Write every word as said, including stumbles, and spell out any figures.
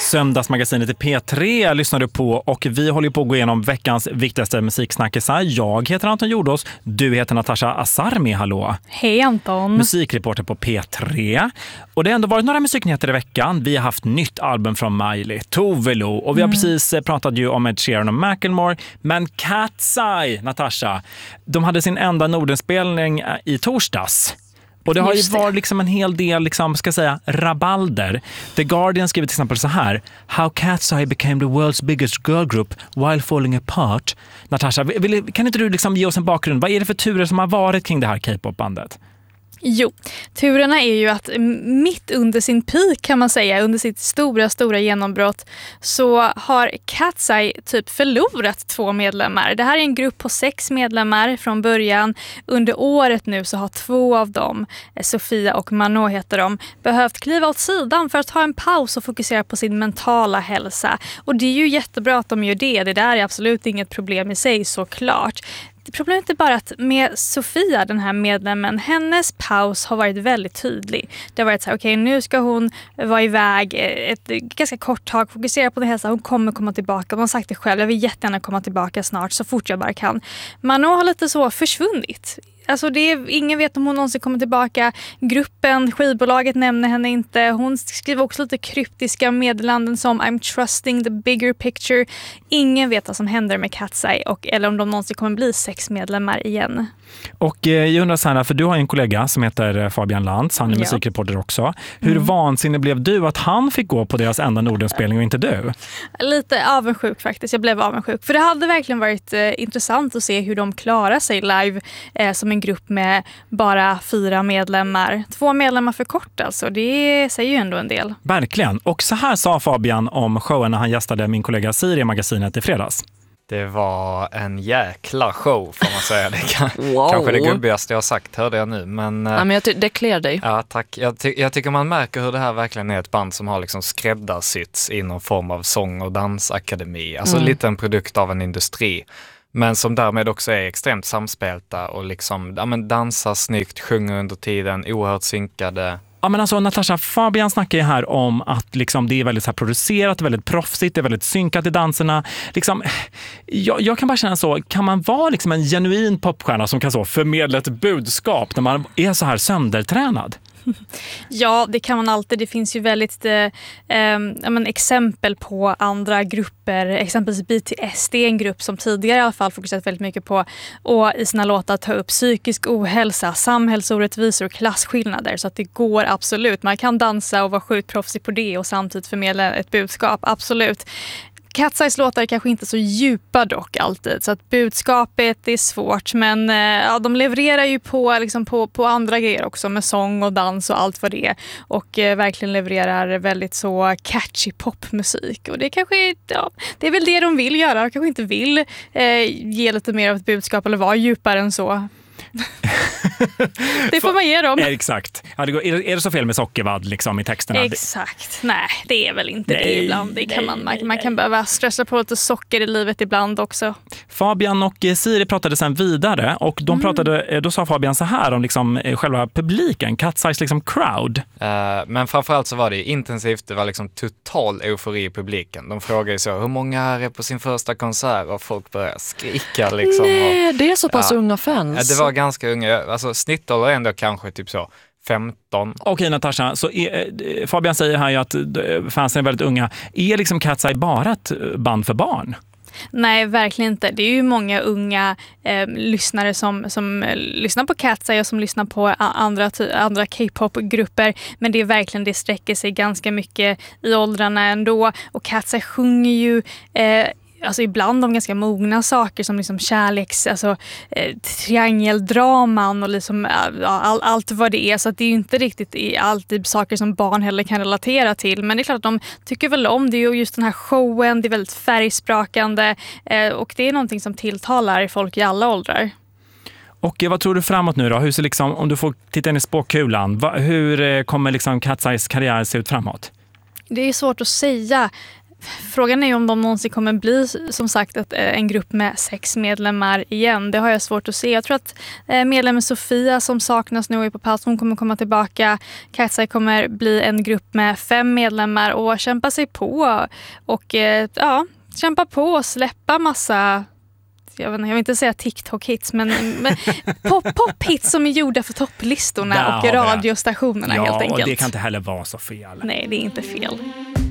Söndagsmagasinet i P tre lyssnar du på och vi håller på att gå igenom veckans viktigaste musiksnackisar. Jag heter Anton Jordås, du heter Natasha Asarmi, hallå. Hej Anton. Musikreporter på P tre. Och det har ändå varit några musiknyheter i veckan. Vi har haft nytt album från Miley, Tove Lo, och vi har mm. precis pratat ju om Ed Sheeran och Macklemore. Men Cat's Eye, Natasha, de hade sin enda Nordenspelning i torsdags. Och det har ju varit liksom en hel del, liksom, ska jag säga, rabalder. The Guardian skriver till exempel så här: How Cat's Eye became the world's biggest girl group while falling apart. Natasha, vill, kan inte du liksom ge oss en bakgrund? Vad är det för turer som har varit kring det här K-pop-bandet? Jo, turerna är ju att mitt under sin peak kan man säga, under sitt stora, stora genombrott, så har Cat's Eye typ förlorat två medlemmar. Det här är en grupp på sex medlemmar från början. Under året nu så har två av dem, Sofia och Mano heter de, behövt kliva åt sidan för att ta en paus och fokusera på sin mentala hälsa. Och det är ju jättebra att de gör det. Det där är absolut inget problem i sig, såklart. Problemet är bara att med Sofia, den här medlemmen, hennes paus har varit väldigt tydlig. Det har varit så här, okej, okay, nu ska hon vara iväg ett ganska kort tag, fokusera på det hälsa, hon kommer komma tillbaka. Hon har sagt det själv, jag vill jättegärna komma tillbaka snart, så fort jag bara kan. Mano har lite så försvunnit. Alltså det är, ingen vet om hon någonsin kommer tillbaka. Gruppen, skivbolaget nämner henne inte. Hon skriver också lite kryptiska meddelanden som I'm trusting the bigger picture. Ingen vet vad som händer med Cat's Eye och, eller om de någonsin kommer bli sex medlemmar igen. Och eh, jag undrar så här, för du har en kollega som heter Fabian Lantz, han är ja. musikreporter också. Hur mm. vansinnig blev du att han fick gå på deras enda Nordenspelning och inte du? Lite avundsjuk faktiskt, jag blev avundsjuk. För det hade verkligen varit eh, intressant att se hur de klarar sig live eh, som en grupp med bara fyra medlemmar. Två medlemmar för kort alltså, det säger ju ändå en del. Verkligen, och så här sa Fabian om showen när han gästade min kollega Siri i magasinet i fredags. Det var en jäkla show, får man säga. Det kan, wow. Kanske det gubbigaste jag har sagt, hörde jag nu. Men, ja, men jag ty- det klär dig. Ja, tack. Jag, ty- jag tycker man märker hur det här verkligen är ett band som har liksom skräddarsytts i någon form av sång- och dansakademi. Alltså mm. lite en produkt av en industri. Men som därmed också är extremt samspelta och liksom, ja, men dansar snyggt, sjunger under tiden, oerhört synkade. Ja, men alltså Natasha, Fabian snackar ju här om att liksom, det är väldigt så här producerat, väldigt proffsigt, det är väldigt synkat i danserna. Liksom, jag, jag kan bara känna så, kan man vara liksom en genuin popstjärna som kan så förmedla ett budskap när man är så här söndertränad? Ja, det kan man alltid. Det finns ju väldigt eh, eh, men exempel på andra grupper. Exempelvis B T S, det är en grupp som tidigare i alla fall fokuserat väldigt mycket på och i sina låtar ta upp psykisk ohälsa, samhällsorättvisor och klasskillnader. Så att det går absolut. Man kan dansa och vara sjukt proffsig på det och samtidigt förmedla ett budskap. Absolut. Cat's Eyes låtar är kanske inte så djupa dock alltid, så att budskapet är svårt, men ja, de levererar ju på, liksom på, på andra grejer också med sång och dans och allt vad det är, och eh, verkligen levererar väldigt så catchy popmusik, och det kanske ja, det är väl det de vill göra, de kanske inte vill eh, ge lite mer av ett budskap eller vara djupare än så. Det får man ge dem. Ja, exakt. Ja, det går, är, det, är det så fel med sockervadd liksom, i texterna? Exakt. Nej, det är väl inte nej, det ibland. Det kan man, man, man kan behöva stressa på lite socker i livet ibland också. Fabian och Siri pratade sen vidare och de pratade, mm. då sa Fabian så här om liksom själva publiken, Cat's Eyes liksom crowd. Uh, men framförallt så var det intensivt, det var liksom total eufori i publiken. De frågade så, hur många här är på sin första konsert, och folk började skrika liksom. Nej, och, det är så pass ja, unga fans. Ja, det var ganska unga, alltså snittålder är ändå kanske typ så femton. Okej Natasha, så är, Fabian säger här ju att fansen är väldigt unga. Är liksom Cat's Eye bara ett band för barn? Nej, verkligen inte. Det är ju många unga eh, lyssnare som, som eh, lyssnar på Cat's Eye och som lyssnar på andra, andra K-pop-grupper. Men det är verkligen, det sträcker sig ganska mycket i åldrarna ändå. Och Cat's Eye sjunger ju eh, alltså ibland om ganska mogna saker som liksom kärleks, alltså eh, triangeldraman och liksom all, allt vad det är, så att det är ju inte riktigt alltid saker som barn heller kan relatera till, men det är klart att de tycker väl om det, och just den här showen, det är väldigt färgsprakande eh, och det är någonting som tilltalar folk i alla åldrar. Och vad tror du framåt nu då? Hur ser liksom, om du får titta in i spåkulan, va, hur kommer liksom Cat's Eyes karriär se ut framåt? Det är svårt att säga. Frågan är ju om de någonsin kommer bli, som sagt, ett, en grupp med sex medlemmar igen. Det har jag svårt att se. Jag tror att medlemmen Sofia som saknas nu är på plats. Hon kommer komma tillbaka. Cat's kommer bli en grupp med fem medlemmar och kämpa sig på. Och ja, kämpa på och släppa massa... Jag, vet inte, jag vill inte säga TikTok-hits, men, men pop-hits som är gjorda för topplistorna Där och radiostationerna ja, helt enkelt. Och det kan inte heller vara så fel. Nej, det är inte fel.